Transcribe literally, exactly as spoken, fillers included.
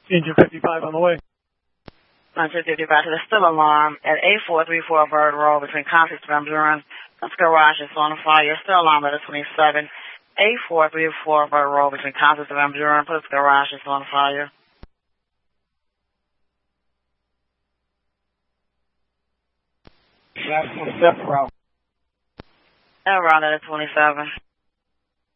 Engine fifty-five on the way. Engine fifty-five to the still alarm at eight four three four Bird Road between Constance and Van Buren. This garage is on fire. Still alarm at twenty-seven. eight four three four Bird Road between Constance and Van Buren. This garage is on fire. That's one step route. Around at twenty-seven.